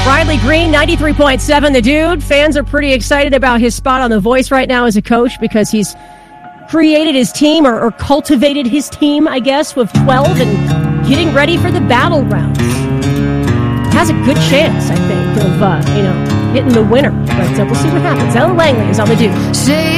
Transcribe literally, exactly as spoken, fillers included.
Riley Green, ninety-three point seven, The Dude. Fans are pretty excited about his spot on The Voice right now as a coach because he's created his team or, or cultivated his team, I guess, with twelve and getting ready for the battle rounds. Has a good chance, I think, of, uh, you know, hitting the winner. But uh, we'll see what happens. Ellen Langley is on The Dude. Say